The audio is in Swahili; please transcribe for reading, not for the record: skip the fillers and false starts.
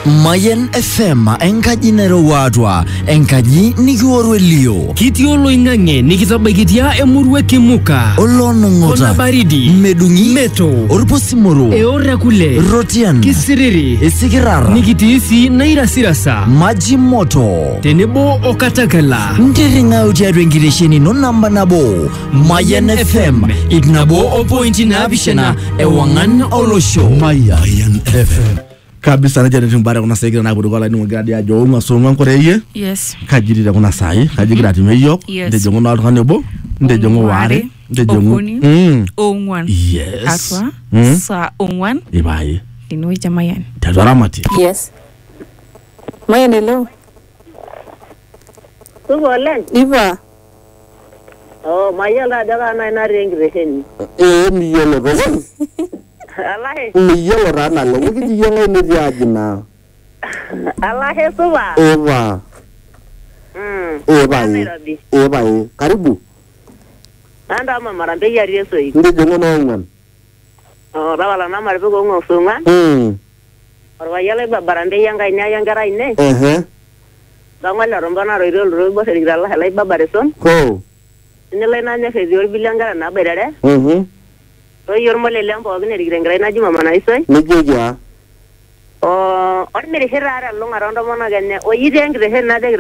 Mayan FM enkaji nairowuatua enkaji nikiorwelio Kiti oloing'ang'e nikitabakitia emurua Kimuka olonong'ota Ona baridi medung'i Meto orposimoro Eora kule Rotian Kisiriri Isikirara Nikitiisi nairasirasa Maji moto Tenebo okatakala Ntiring'au tiatua enkitesheni no namba nabo Mayan FM Ignabo opointi naapishana ewang'an olosho Mayan FM kabisa na jana tumbara kuna saikira na kutoka la ni ngadi ya jo ngasonga nkoreye yes kajirira kuna sai kajigira timeyo ndejongo na althane bo ndejongo ware ndejongo ongwan yes atwa sa ongwan ibaye dinoi jamayan tazaramati yes Mayan hello Sugolen Iva oh mayala daga na rengre hen miyelo rogo alahe miyelo rana lo wiki yongo ni diajina alahe suba eva eva karibu anda mama rambe yari yesoi ndejongo na ngwan oh rawala na marbe go ngosunga orwa yale babarande yanga ina yangara ine bangwala romba na roiro bo serigala la babareson ko inela na nya fezi orbilanga na berere to yormole lembo bine rigrengra na juma mana isoi nejeja on mere herara longa rondo mona ganne o yidengre hen na de